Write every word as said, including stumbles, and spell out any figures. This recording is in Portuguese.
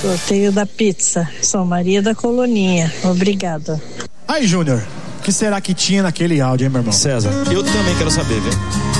Sorteio da pizza. Sou Maria da Coloninha. Obrigada. Aí, Júnior, o que será que tinha naquele áudio, hein, meu irmão? César, eu também quero saber, viu?